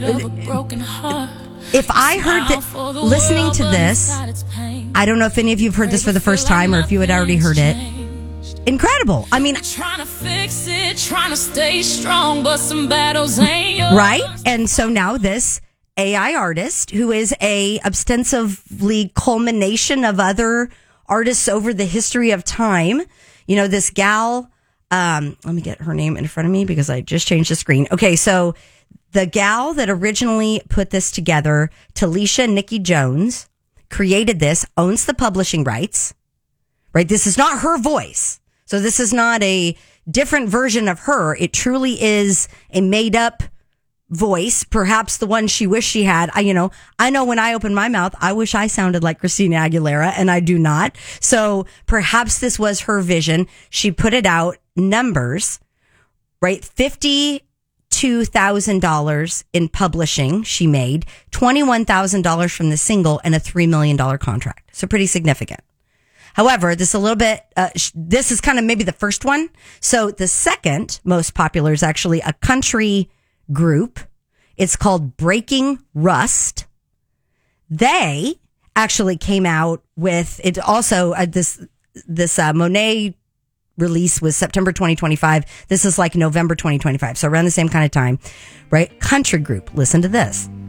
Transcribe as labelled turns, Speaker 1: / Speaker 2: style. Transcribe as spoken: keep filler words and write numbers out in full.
Speaker 1: if I heard that, listening to this, I don't know if any of you have heard this for the first time or if you had already heard it. Incredible. I mean,
Speaker 2: trying to fix it, trying to stay strong, but some battles ain't yours.
Speaker 1: Right? And so now this A I artist, who is a ostensibly culmination of other artists over the history of time, you know, this gal, um, let me get her name in front of me because I just changed the screen. Okay, so the gal that originally put this together, Talisha Nikki Jones, created this, owns the publishing rights, right? This is not her voice. So this is not a different version of her. It truly is a made up voice, perhaps the one she wished she had. I, you know, I know when I open my mouth, I wish I sounded like Christina Aguilera, and I do not. So perhaps this was her vision. She put it out, numbers, right? fifty-two thousand dollars in publishing she made, twenty-one thousand dollars from the single, and a three million dollars contract. So pretty significant. However, this is a little bit, uh, sh- this is kind of maybe the first one. So the second most popular is actually a country group. It's called Breaking Rust. They actually came out with it also, uh, this, this, uh, Monet release was September twenty twenty-five. This is like November twenty twenty-five. So around the same kind of time, right? Country group. Listen to this.